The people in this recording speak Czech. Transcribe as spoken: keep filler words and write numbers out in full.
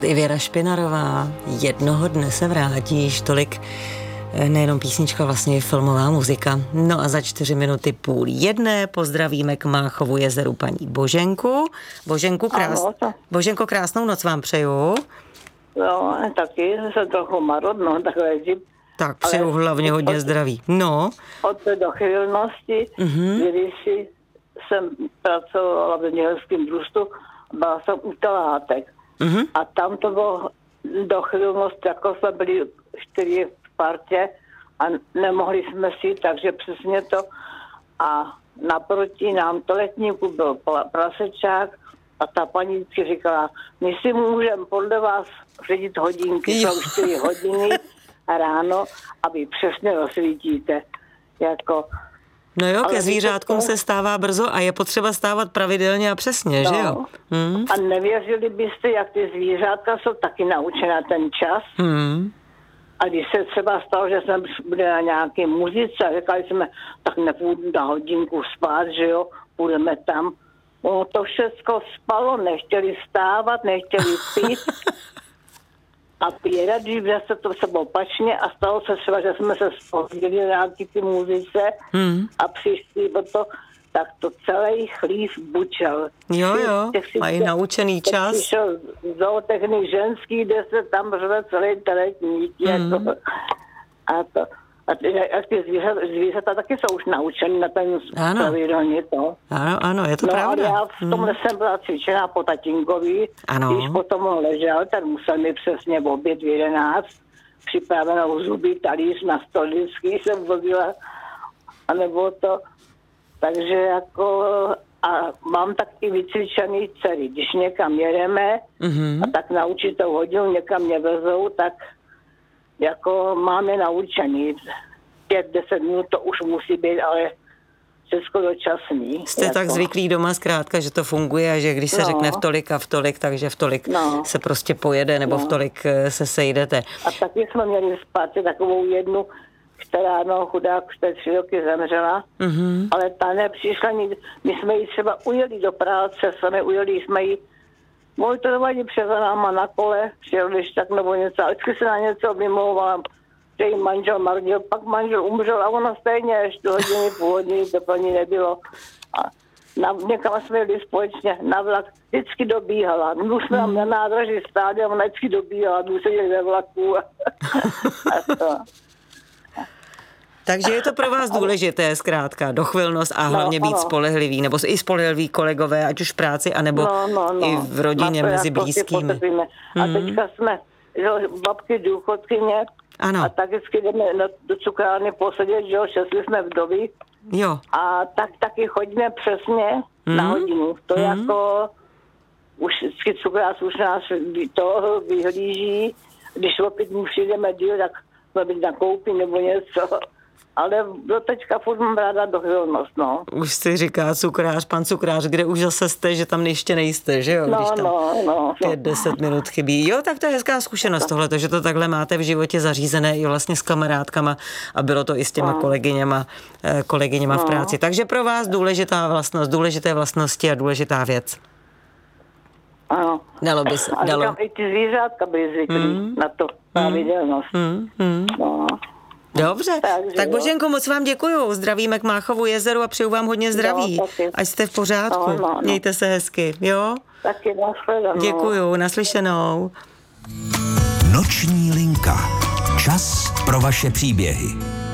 I Věra Špinarová, jednoho dne se vrátíš, tolik nejenom písnička, vlastně i filmová muzika. No a za čtyři minuty půl jedné pozdravíme k Máchovu jezeru paní Boženku. Boženku, krás... Boženko, krásnou noc vám přeju. No, taky se trochu marodno, takhle zip. Tak přeju ale hlavně hodně od, zdraví. No. Od té dochylnosti, mm-hmm. když jsem pracovala v zemědělském družstvu, byla jsem u Telátek. Mm-hmm. A tam to bylo dochylnost, jako jsme byli čtyři v partě a nemohli jsme si, takže přesně to. A naproti nám toletníku byl prasečák a ta paní vždycky říkala, my si můžeme podle vás ředit hodinky, jsou čtyři hodiny ráno a vy přesně rozsvítíte. Jako, no jo, ke zvířátkům to se stává brzo a je potřeba stávat pravidelně a přesně, no. Že jo? Hmm. A nevěřili byste, jak ty zvířátka jsou taky naučená ten čas. Hmm. A když se třeba stalo, že jsme byli na nějaké muzice a říkali jsme, tak nepůjdu na hodinku spát, že jo, půjdeme tam. No to všechno spalo, nechtěli stávat, nechtěli pít. A pěra, když se to se opačně a stalo se třeba, že jsme se spozdili na nějaký ty muzice hmm. a přišli o to, tak to celý chlív bučel. Jo, jo, mají těch, naučený čas. Přišel zootechnik ženský, kde se tam řve celý teletník. Hmm. Jako, a to, a ty, a ty zvířata, zvířata taky jsou už naučený na ten pravidelně to. Ano, ano, je to no, pravda. No já v tomhle hmm. jsem byla cvičená po tatínkovi, ano. Když potom on ležel, tak musel mi přesně v oběd v jedenáct připravenou zuby, talíř na stoličky jsem vozila, anebo to, takže jako a mám taky vycvičený dcery. Když někam jedeme mm-hmm. a tak na určitou hodinu někam mě vezou, tak jako máme naučený. Pět, deset minut to už musí být, ale všechno dočasný. Jste jako. Tak zvyklí doma zkrátka, že to funguje a že když se no. řekne v tolik a v tolik, takže v tolik no. se prostě pojede nebo no. v tolik se sejdete. A taky jsme měli spát takovou jednu, která no chudák už teď tři roky zemřela, mm-hmm. ale ta nepřišla nikdy. My jsme ji třeba ujeli do práce, jsme ujeli, jsme ji můj to dovadí přes náma na kole, přijel když tak nebo něco, ale vždycky se na něco vymlouvala, že jí manžel marodil, pak manžel umřel a ona stejně ještě hodiny, půl hodiny, to pro ní nebylo. A na, někam jsme jeli společně na vlak, vždycky dobíhala. My jsme tam na nádraží stáli a ona vždycky dobíhala, my seděli ve vlaku. A to. Takže je to pro vás důležité, zkrátka, dochvilnost a hlavně no, být spolehlivý, nebo i spolehlivý kolegové, ať už v práci, anebo no, no, no. i v rodině mezi blízkými. A teďka jsme že, babky důchodkyně ano. a tak vždycky jdeme do cukrárny posedět, že jo, šestli jsme vdovy. Jo. A tak taky chodíme přesně mm. na hodinu. To mm. jako už vždycky cukrář už nás to vyhlíží, když opět mu přijdeme díl, tak jsme být na koupi nebo něco. Ale do teďka furt mám ráda dochvilnost, no. Už si říká cukrář, pan cukrář, kde už zase jste, že tam ještě nejste, že jo? No, když tam no, no. Pět, deset minut chybí. Jo, tak to je hezká zkušenost tohleto, že to takhle máte v životě zařízené i vlastně s kamarádkama a bylo to i s těma no. kolegyněma, kolegyněma no. v práci. Takže pro vás důležitá vlastnost, důležité vlastnosti a důležitá věc. Ano. Dalo by se, dalo. A i ty zvířátka byly zvyklí mm. na to pravidelnost. Mm. Mm. No. Dobře, takže tak Boženko, moc vám děkuju. Zdravíme k Máchovu jezeru a přeju vám hodně zdraví. No, ať jste v pořádku. No, no, no. Mějte se hezky, jo? Taky nashledanou. Děkuju, naslyšenou. Noční linka. Čas pro vaše příběhy.